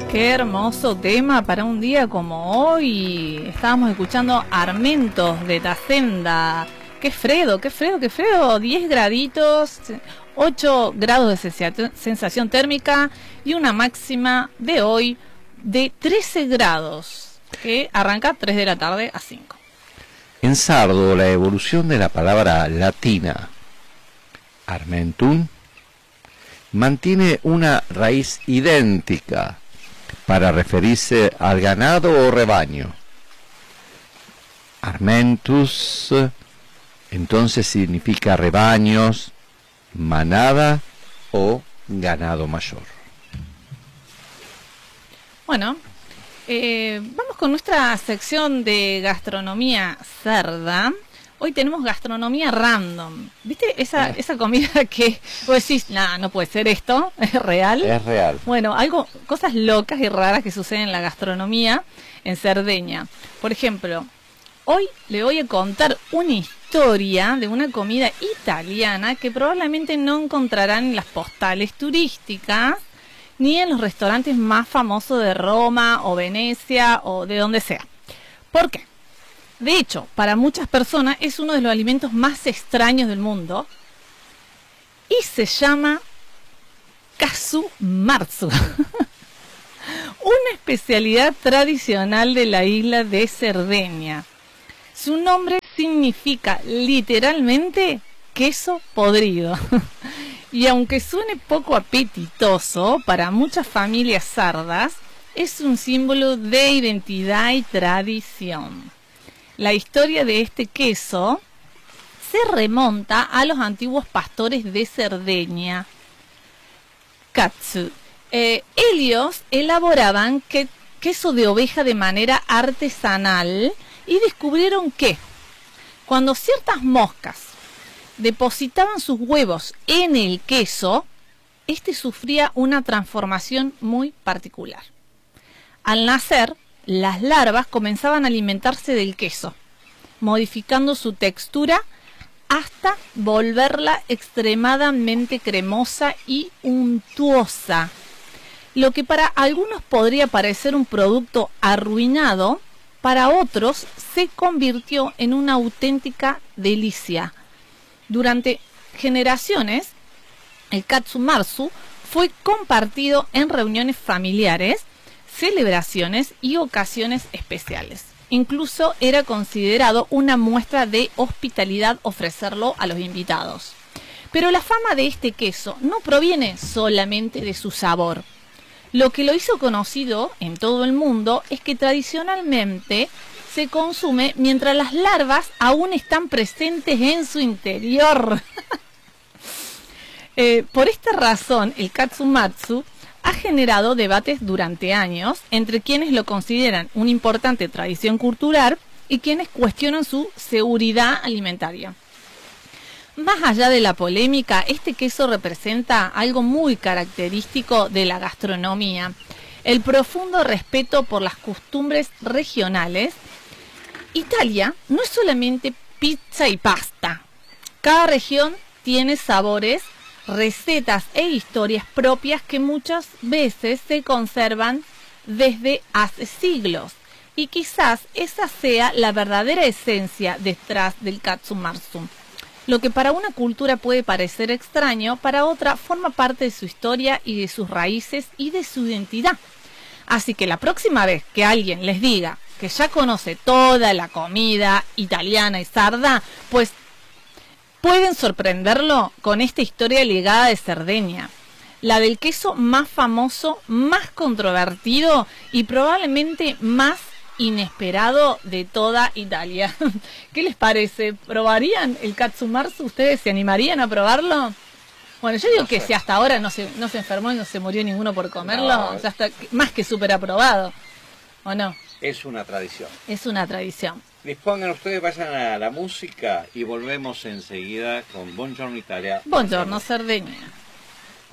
Qué hermoso tema para un día como hoy. Estábamos escuchando Armentos de Tacenda. Qué frío, qué frío, qué frío. 10 graditos, 8 grados de sensación térmica y una máxima de hoy de 13 grados, que arranca 3 de la tarde a 5. En sardo, la evolución de la palabra latina Armentum mantiene una raíz idéntica para referirse al ganado o rebaño. Armentus entonces significa rebaños, manada o ganado mayor. Bueno, vamos con nuestra sección de gastronomía cerda. Hoy tenemos gastronomía random. ¿Viste esa comida que vos decís, nah, no puede ser esto? ¿Es real? Es real. Bueno, cosas locas y raras que suceden en la gastronomía en Cerdeña. Por ejemplo, hoy le voy a contar una historia de una comida italiana que probablemente no encontrarán en las postales turísticas ni en los restaurantes más famosos de Roma o Venecia o de donde sea. ¿Por qué? De hecho, para muchas personas es uno de los alimentos más extraños del mundo y se llama casu marzu, una especialidad tradicional de la isla de Cerdeña. Su nombre significa literalmente queso podrido. Y aunque suene poco apetitoso, para muchas familias sardas es un símbolo de identidad y tradición. La historia de este queso se remonta a los antiguos pastores de Cerdeña. Katsu. Ellos elaboraban queso de oveja de manera artesanal y descubrieron que cuando ciertas moscas depositaban sus huevos en el queso, este sufría una transformación muy particular. Al nacer, las larvas comenzaban a alimentarse del queso, modificando su textura hasta volverla extremadamente cremosa y untuosa. Lo que para algunos podría parecer un producto arruinado, para otros se convirtió en una auténtica delicia. Durante generaciones, el katsu marzu fue compartido en reuniones familiares, celebraciones y ocasiones especiales. Incluso era considerado una muestra de hospitalidad ofrecerlo a los invitados. Pero la fama de este queso no proviene solamente de su sabor. Lo que lo hizo conocido en todo el mundo es que tradicionalmente se consume mientras las larvas aún están presentes en su interior. Por esta razón, el katsu marzu ha generado debates durante años entre quienes lo consideran una importante tradición cultural y quienes cuestionan su seguridad alimentaria. Más allá de la polémica, este queso representa algo muy característico de la gastronomía: el profundo respeto por las costumbres regionales. Italia no es solamente pizza y pasta. Cada región tiene sabores, recetas e historias propias que muchas veces se conservan desde hace siglos. Y quizás esa sea la verdadera esencia detrás del katsu marzu. Lo que para una cultura puede parecer extraño, para otra forma parte de su historia y de sus raíces y de su identidad. Así que la próxima vez que alguien les diga que ya conoce toda la comida italiana y sarda, pues pueden sorprenderlo con esta historia ligada de Cerdeña, la del queso más famoso, más controvertido y probablemente más inesperado de toda Italia. ¿Qué les parece? ¿Probarían el katsu marzu? ¿Ustedes se animarían a probarlo? Bueno, yo digo que si hasta ahora no se enfermó y no se murió ninguno por comerlo, ya está más que súper aprobado, ¿o no? Es una tradición. Es una tradición. Dispongan ustedes, vayan a la música y volvemos enseguida con Buongiorno Italia. Buongiorno Cerdeña.